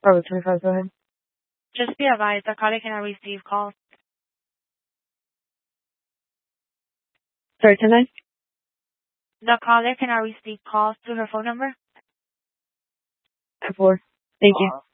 Bravo 25, go ahead. Just be advised, the caller cannot receive calls. Sorry, 10-9? The caller cannot receive calls to her phone number. 4. Thank you.